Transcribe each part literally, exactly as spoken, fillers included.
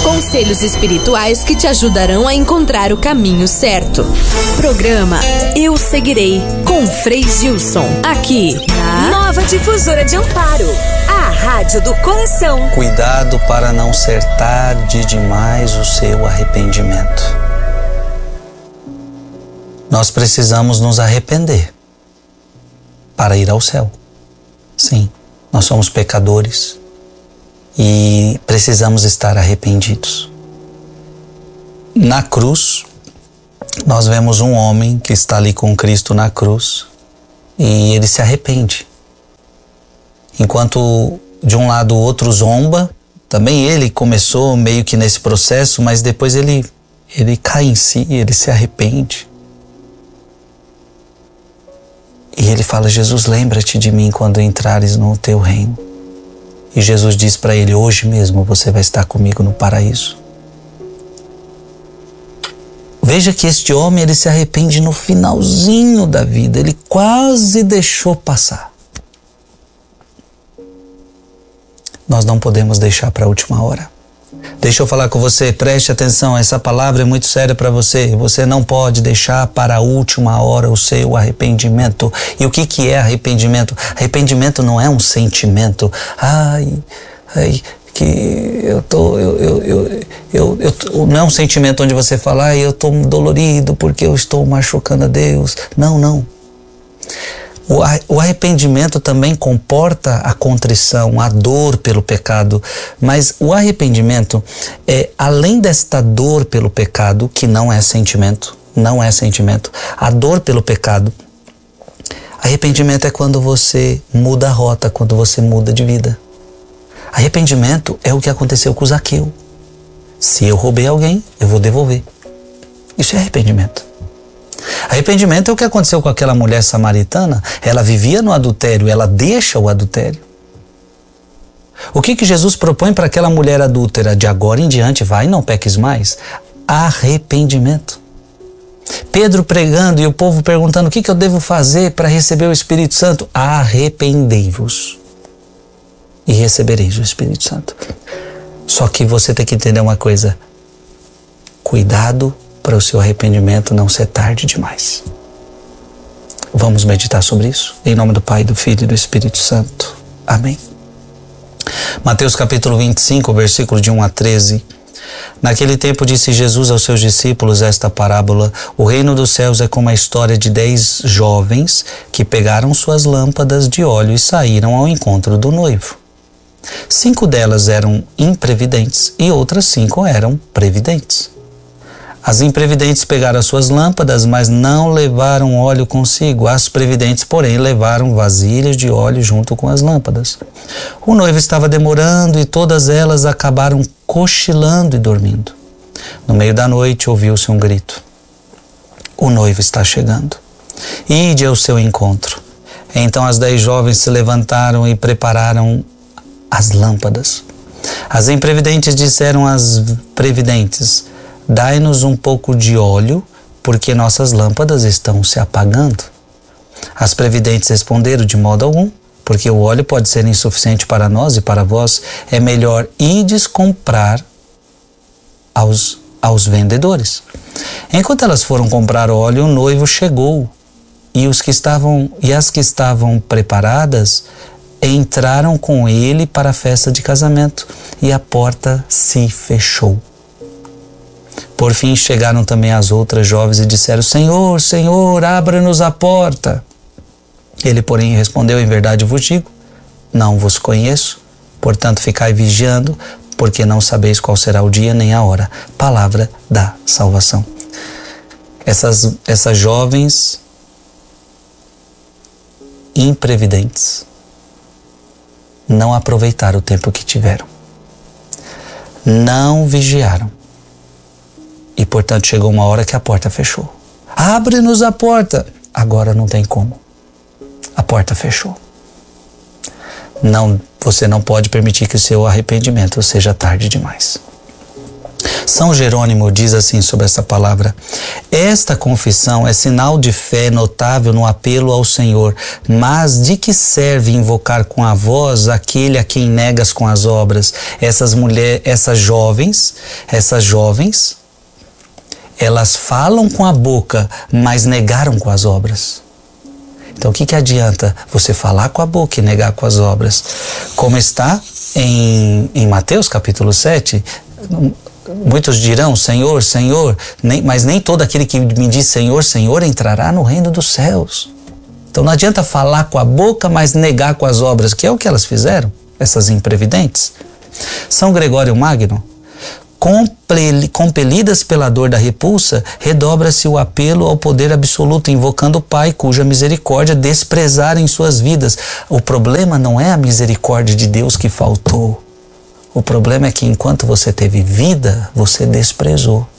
Conselhos espirituais que te ajudarão a encontrar o caminho certo. Programa Eu Seguirei, com Frei Gilson. Aqui na Nova Difusora de Amparo, a rádio do coração. Cuidado para não ser tarde demais o seu arrependimento. Nós precisamos nos arrepender para ir ao céu. Sim, nós somos pecadores e precisamos estar arrependidos. Na cruz, nós vemos um homem que está ali com Cristo na cruz e ele se arrepende. Enquanto de um lado o outro zomba, também ele começou meio que nesse processo, mas depois ele, ele cai em si, ele se arrepende. E ele fala: Jesus, lembra-te de mim quando entrares no teu reino. E Jesus diz para ele: hoje mesmo você vai estar comigo no paraíso. Veja que este homem, ele se arrepende no finalzinho da vida, ele quase deixou passar. Nós não podemos deixar para a última hora. Deixa eu falar com você, preste atenção, essa palavra é muito séria para você. Você não pode deixar para a última hora o seu arrependimento. E o que que é arrependimento? Arrependimento não é um sentimento. Ai, ai, que eu tô, eu, eu, eu, eu, eu, não é um sentimento onde você fala: ai, eu tô dolorido porque eu estou machucando a Deus. Não, não. O arrependimento também comporta a contrição, a dor pelo pecado, mas o arrependimento é, além desta dor pelo pecado, que não é sentimento, não é sentimento, a dor pelo pecado, arrependimento é quando você muda a rota, quando você muda de vida. Arrependimento é o que aconteceu com o Zaqueu. Se eu roubei alguém, eu vou devolver. Isso é arrependimento. Arrependimento é o que aconteceu com aquela mulher samaritana. Ela vivia no adultério, ela deixa o adultério. O que que Jesus propõe para aquela mulher adúltera? De agora em diante, vai, não peques mais. Arrependimento. Pedro pregando e o povo perguntando: o que que eu devo fazer para receber o Espírito Santo? Arrependei-vos e recebereis o Espírito Santo. Só que você tem que entender uma coisa: cuidado para o seu arrependimento não ser tarde demais. Vamos meditar sobre isso? Em nome do Pai, do Filho e do Espírito Santo. Amém. Mateus capítulo vinte e cinco, versículo de um a treze. Naquele tempo disse Jesus aos seus discípulos esta parábola: o reino dos céus é como a história de dez jovens que pegaram suas lâmpadas de óleo e saíram ao encontro do noivo. Cinco delas eram imprevidentes e outras cinco eram previdentes. As imprevidentes pegaram as suas lâmpadas, mas não levaram óleo consigo. As previdentes, porém, levaram vasilhas de óleo junto com as lâmpadas. O noivo estava demorando e todas elas acabaram cochilando e dormindo. No meio da noite ouviu-se um grito: o noivo está chegando. Ide ao seu encontro. Então as dez jovens se levantaram e prepararam as lâmpadas. As imprevidentes disseram às previdentes: dai-nos um pouco de óleo, porque nossas lâmpadas estão se apagando. As previdentes responderam: de modo algum, porque o óleo pode ser insuficiente para nós e para vós. É melhor ides comprar aos, aos vendedores. Enquanto elas foram comprar óleo, o noivo chegou, e, os que estavam, e as que estavam preparadas entraram com ele para a festa de casamento, e a porta se fechou. Por fim chegaram também as outras jovens e disseram: Senhor, Senhor, abra-nos a porta. Ele, porém, respondeu: em verdade vos digo, não vos conheço, portanto ficai vigiando, porque não sabeis qual será o dia nem a hora. Palavra da salvação. Essas, essas jovens imprevidentes não aproveitaram o tempo que tiveram. Não vigiaram. E, portanto, chegou uma hora que a porta fechou. Abre-nos a porta. Agora não tem como. A porta fechou. Não, você não pode permitir que o seu arrependimento seja tarde demais. São Jerônimo diz assim sobre essa palavra: esta confissão é sinal de fé notável no apelo ao Senhor, mas de que serve invocar com a voz aquele a quem negas com as obras? Essas mulheres, essas jovens, essas jovens, elas falam com a boca, mas negaram com as obras. Então o que que adianta você falar com a boca e negar com as obras? Como está em, em Mateus capítulo sete, muitos dirão, Senhor, Senhor, nem, mas nem todo aquele que me diz Senhor, Senhor entrará no reino dos céus. Então não adianta falar com a boca, mas negar com as obras, que é o que elas fizeram, essas imprevidentes. São Gregório Magno: compelidas pela dor da repulsa, redobra-se o apelo ao poder absoluto, invocando o Pai, cuja misericórdia desprezaram em suas vidas. O problema não é a misericórdia de Deus que faltou. O problema é que enquanto você teve vida, você desprezou.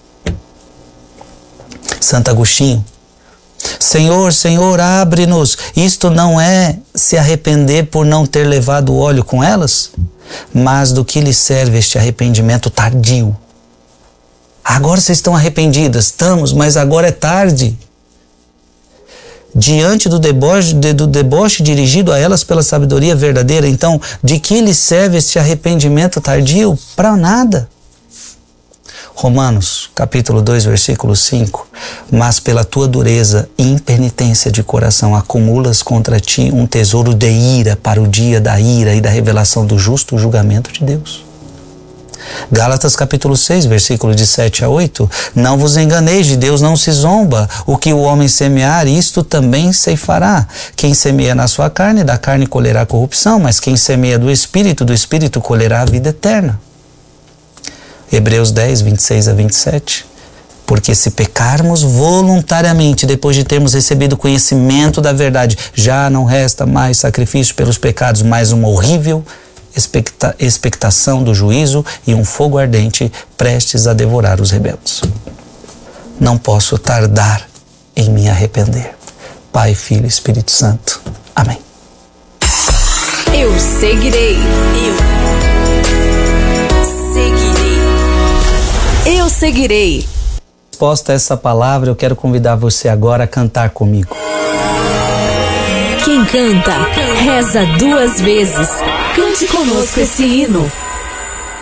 Santo Agostinho: Senhor, Senhor, abre-nos. Isto não é se arrepender por não ter levado óleo com elas? Mas do que lhe serve este arrependimento tardio? Agora vocês estão arrependidas, estamos, mas agora é tarde. Diante do deboche, do deboche dirigido a elas pela sabedoria verdadeira, então, de que lhe serve este arrependimento tardio? Para nada. Romanos, capítulo dois, versículo cinco: mas pela tua dureza e impenitência de coração acumulas contra ti um tesouro de ira para o dia da ira e da revelação do justo julgamento de Deus. Gálatas capítulo seis, versículo de sete a oito: não vos enganeis, de Deus não se zomba. O que o homem semear, isto também ceifará. Quem semeia na sua carne, da carne colherá corrupção, mas quem semeia do Espírito, do Espírito colherá a vida eterna. Hebreus dez, vinte e seis a vinte e sete: porque se pecarmos voluntariamente, depois de termos recebido conhecimento da verdade, já não resta mais sacrifício pelos pecados, mas uma horrível expecta- expectação do juízo e um fogo ardente prestes a devorar os rebeldes. Não posso tardar em me arrepender. Pai, Filho e Espírito Santo. Amém. Eu seguirei. Eu seguirei. Eu seguirei. Resposta a essa palavra, eu quero convidar você agora a cantar comigo. Quem canta, reza duas vezes. Cante conosco esse hino.